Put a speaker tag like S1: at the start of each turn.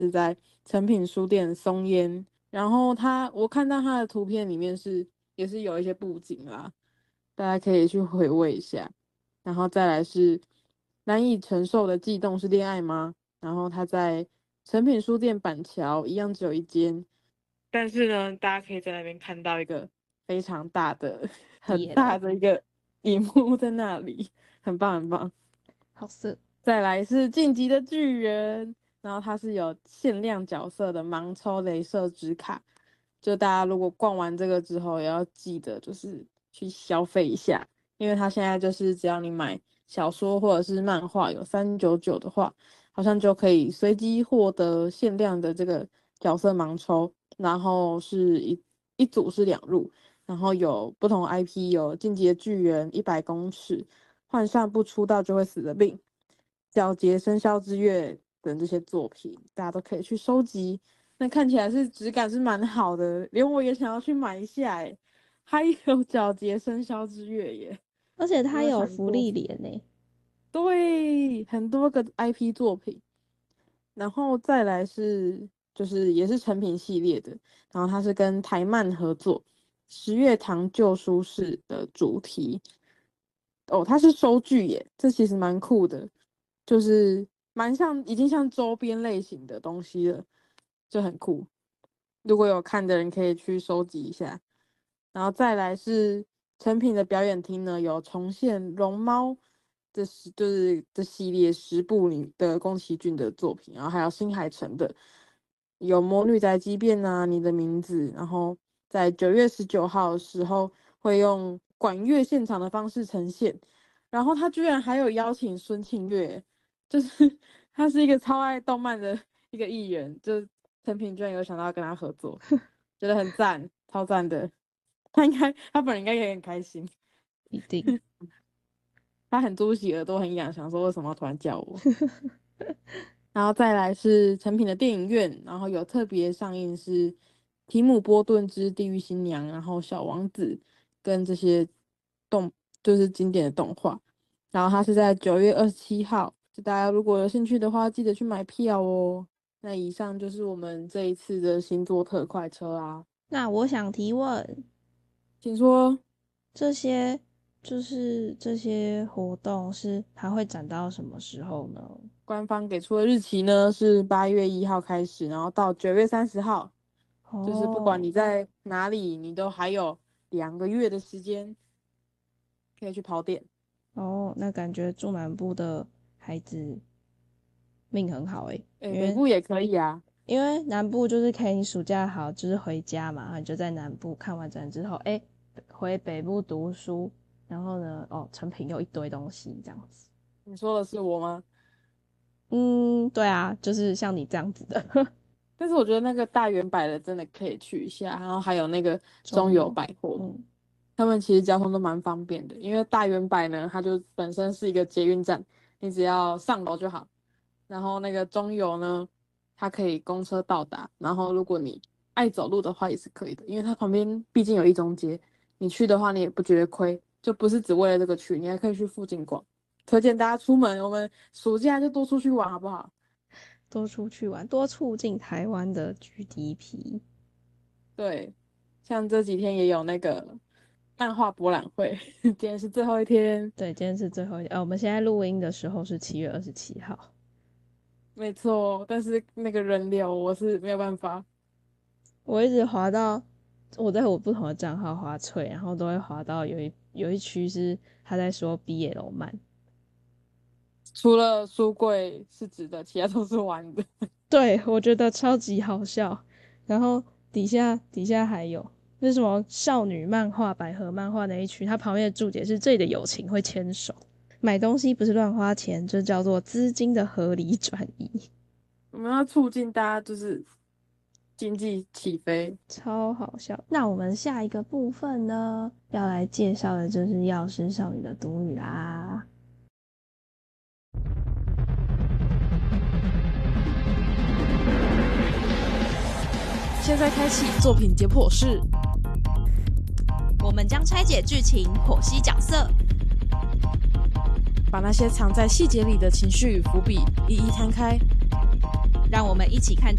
S1: 是在诚品书店松烟。然后我看到他的图片里面也是有一些布景啦，大家可以去回味一下。然后再来是难以承受的悸动是恋爱吗？然后他在诚品书店板桥一样只有一间，但是呢，大家可以在那边看到一个非常大的、很大的一个荧幕在那里，很棒很棒。
S2: 好色。
S1: 再来是晋级的巨人，然后它是有限量角色的盲抽雷射纸卡，就大家如果逛完这个之后，也要记得就是去消费一下，因为它现在就是只要你买小说或者是漫画有399的话，好像就可以随机获得限量的这个角色盲抽，然后是一组是2入，然后有不同 IP， 有进击的巨人、100公尺、幻善不出道就会死的病、皎洁生肖之月等这些作品，大家都可以去收集。那看起来是质感是蛮好的，连我也想要去买一下诶。还有皎洁生肖之月耶，
S2: 而且
S1: 你有
S2: 它有福
S1: 想过？
S2: 利脸呢。
S1: 对，很多个 IP 作品。然后再来就是也是成品系列的，然后它是跟台漫合作，十月堂旧书室的主题。哦，它是收据耶，这其实蛮酷的，就是已经像周边类型的东西了，就很酷。如果有看的人可以去收集一下。然后再来是成品的表演厅呢，有重现龙猫就是这系列10部里的宫崎骏的作品，然后还有新海诚的，有魔女宅急便啊，你的名字，然后在9月19号的时候会用管乐现场的方式呈现，然后他居然还有邀请孙庆月，就是他是一个超爱动漫的一个艺人，就成品居然有想到要跟他合作，觉得很赞，超赞的。他本人应该也很开心，
S2: 一定。
S1: 他很猪喜耳朵很痒，想说为什么要突然叫我。然后再来是成品的电影院，然后有特别上映是提姆波顿之地狱新娘，然后小王子跟这些动就是经典的动画。然后它是在9月27号，就大家如果有兴趣的话，记得去买票哦。那以上就是我们这一次的星座特快车啊，
S2: 那我想提问，
S1: 请说。
S2: 这些这些活动是它会展到什么时候呢？
S1: 官方给出的日期呢是8月1号开始，然后到9月30号，就是不管
S2: 哦
S1: 你在哪里，你都还有2个月的时间可以去跑点。
S2: 哦，那感觉住南部的孩子命很好诶，
S1: 北部也可以啊。
S2: 因为南部就是可以你暑假好就是回家嘛，然后你就在南部看完展之后，回北部读书，然后呢，成品又一堆东西这样子。
S1: 你说的是我吗？
S2: 嗯，对啊，就是像你这样子的。
S1: 但是我觉得那个大圆柏的真的可以去一下，然后还有那个中友
S2: 中友，
S1: 百货，
S2: 嗯，
S1: 他们其实交通都蛮方便的，因为大圆柏呢，它就本身是一个捷运站，你只要上楼就好。然后那个中友呢，它可以公车到达，然后如果你爱走路的话也是可以的，因为它旁边毕竟有一中街，你去的话你也不觉得亏，就不是只为了这个去，你还可以去附近逛。推荐大家出门，我们暑假就多出去玩好不好？
S2: 多出去玩，多促进台湾的 GDP。
S1: 对，像这几天也有那个漫画博览会，今天是最后一天。
S2: 对，今天是最后一天，我们现在录音的时候是7月27号。
S1: 没错，但是那个人流我是没有办法。
S2: 我一直滑到我在我不同的账号滑脆，然后都会滑到有一区是他在说 BL 漫。
S1: 除了书柜是直的，其他都是弯的。
S2: 对，我觉得超级好笑。然后底下还有那什么少女漫画、百合漫画那一区，它旁边的注解是这里的友情会牵手，买东西不是乱花钱，这叫做资金的合理转移。
S1: 我们要促进大家就是经济起飞。
S2: 超好笑。那我们下一个部分呢，要来介绍的就是《药师少女的独语》啦。
S1: 现在开启作品解剖室，
S3: 我们将拆解剧情，剖析角色，
S1: 把那些藏在细节里的情绪与伏笔一一摊开。
S3: 让我们一起看